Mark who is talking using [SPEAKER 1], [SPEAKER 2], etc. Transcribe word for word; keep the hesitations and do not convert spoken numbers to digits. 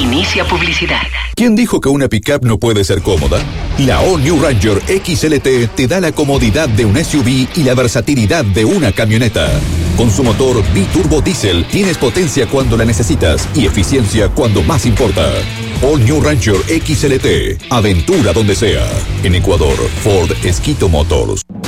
[SPEAKER 1] Inicia publicidad.
[SPEAKER 2] ¿Quién dijo que una pickup no puede ser cómoda? La All New Ranger X L T te da la comodidad de un S U V y la versatilidad de una camioneta. Con su motor biturbo diésel tienes potencia cuando la necesitas y eficiencia cuando más importa. All New Ranger X L T. Aventura donde sea. En Ecuador, Ford Esquito Motors.